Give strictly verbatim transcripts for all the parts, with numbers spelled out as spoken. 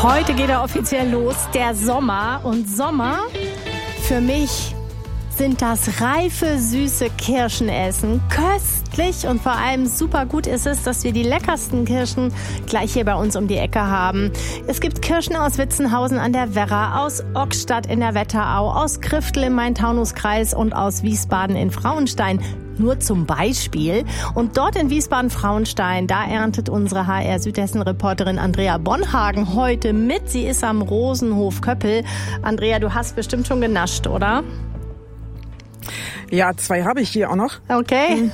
Heute geht er offiziell los, der Sommer. Und Sommer, für mich sind das reife, süße Kirschenessen. Köstlich und vor allem super gut ist es, dass wir die leckersten Kirschen gleich hier bei uns um die Ecke haben. Es gibt Kirschen aus Witzenhausen an der Werra, aus Ockstadt in der Wetterau, aus Kriftel im Main-Taunus-Kreis und aus Wiesbaden in Frauenstein. Nur zum Beispiel. Und dort in Wiesbaden-Frauenstein, da erntet unsere H R Südhessen-Reporterin Andrea Bonhagen heute mit. Sie ist am Rosenhof Köppel. Andrea, du hast bestimmt schon genascht, oder? Ja, zwei habe ich hier auch noch. Okay.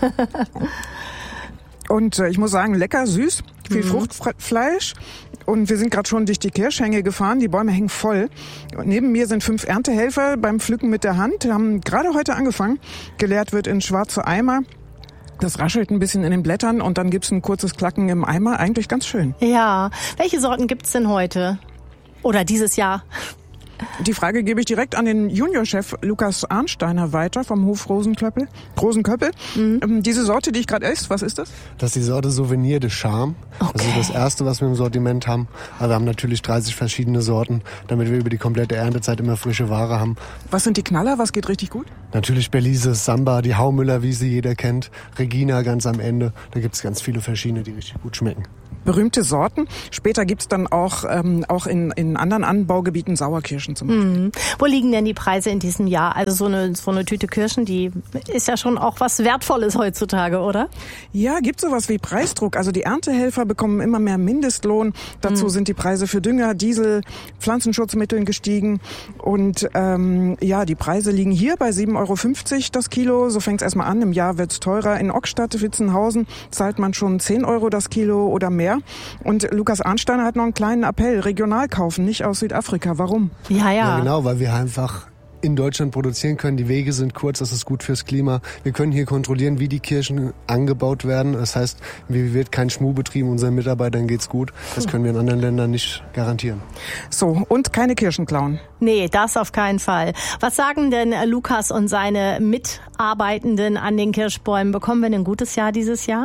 Und äh, ich muss sagen, lecker, süß, viel mhm. Fruchtfleisch. Und wir sind gerade schon durch die Kirschhänge gefahren. Die Bäume hängen voll. Und neben mir sind fünf Erntehelfer beim Pflücken mit der Hand. Haben gerade heute angefangen. Geleert wird in schwarze Eimer. Das raschelt ein bisschen in den Blättern und dann gibt's ein kurzes Klacken im Eimer. Eigentlich ganz schön. Ja. Welche Sorten gibt's denn heute? Oder dieses Jahr? Die Frage gebe ich direkt an den Juniorchef Lukas Arnsteiner weiter vom Hof Rosenköppel. Rosenköppel. Mhm. Diese Sorte, die ich gerade esse, was ist das? Das ist die Sorte Souvenir de Charme. Okay. Das ist das erste, was wir im Sortiment haben. Aber wir haben natürlich dreißig verschiedene Sorten, damit wir über die komplette Erntezeit immer frische Ware haben. Was sind die Knaller? Was geht richtig gut? Natürlich Belize, Samba, die Haumüller, wie sie jeder kennt. Regina ganz am Ende. Da gibt es ganz viele verschiedene, die richtig gut schmecken. Berühmte Sorten. Später gibt's dann auch, ähm, auch in, in anderen Anbaugebieten Sauerkirschen zum Beispiel. Mhm. Wo liegen denn die Preise in diesem Jahr? Also so eine, so eine Tüte Kirschen, die ist ja schon auch was Wertvolles heutzutage, oder? Ja, gibt sowas wie Preisdruck. Also die Erntehelfer bekommen immer mehr Mindestlohn. Dazu mhm. sind die Preise für Dünger, Diesel, Pflanzenschutzmitteln gestiegen. Und ähm, ja, die Preise liegen hier bei sieben Euro fünfzig das Kilo. So fängt's erstmal an. Im Jahr wird's teurer. In Ockstadt, Witzenhausen zahlt man schon zehn Euro das Kilo oder mehr. Und Lukas Arnsteiner hat noch einen kleinen Appell. Regional kaufen, nicht aus Südafrika. Warum? Ja, ja. Ja, genau, weil wir einfach in Deutschland produzieren können. Die Wege sind kurz, das ist gut fürs Klima. Wir können hier kontrollieren, wie die Kirschen angebaut werden. Das heißt, hier wird kein Schmuh betrieben, unseren Mitarbeitern geht's gut. Das können wir in anderen Ländern nicht garantieren. So, und keine Kirschen klauen. Nee, das auf keinen Fall. Was sagen denn Lukas und seine Mitarbeitenden an den Kirschbäumen? Bekommen wir ein gutes Jahr dieses Jahr?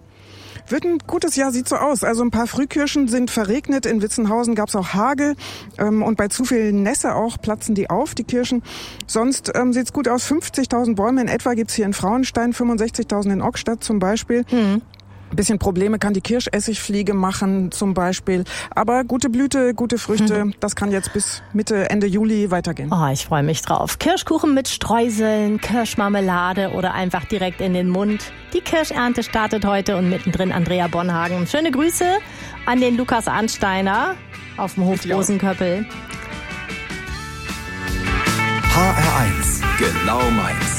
Wird ein gutes Jahr, sieht so aus. Also ein paar Frühkirschen sind verregnet. In Witzenhausen gab's auch Hagel. Ähm, und bei zu viel Nässe auch platzen die auf, die Kirschen. Sonst ähm, sieht's gut aus. fünfzigtausend Bäume in etwa gibt's hier in Frauenstein, fünfundsechzigtausend in Ockstadt zum Beispiel. Mhm. Ein bisschen Probleme kann die Kirschessigfliege machen zum Beispiel. Aber gute Blüte, gute Früchte, mhm. das kann jetzt bis Mitte, Ende Juli weitergehen. Oh, ich freue mich drauf. Kirschkuchen mit Streuseln, Kirschmarmelade oder einfach direkt in den Mund. Die Kirschernte startet heute und mittendrin Andrea Bonhagen. Schöne Grüße an den Lukas Arnsteiner auf dem Hof Rosenköppel. H R eins, genau meins.